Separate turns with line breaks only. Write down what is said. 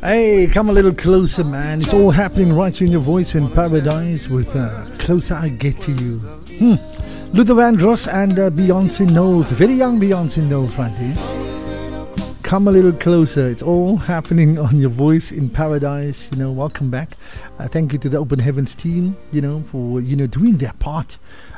Hey, come a little closer, man. It's all happening right here in your voice in paradise with Closer I Get to You. Luther Vandross and Beyonce Knowles. Very young Beyonce Knowles right here. Come a little closer. It's all happening on your voice in paradise. Welcome back. Thank you to the Open Heavens team, for, doing their part.